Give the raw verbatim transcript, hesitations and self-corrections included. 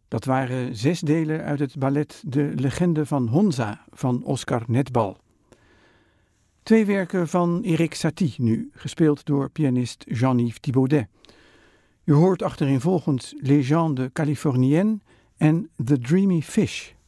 Dat waren zes delen uit het ballet De Legende van Honza van Oscar Netbal. Twee werken van Erik Satie nu, gespeeld door pianist Jean-Yves Thibaudet. U hoort achtereenvolgens Légende Californienne en The Dreamy Fish.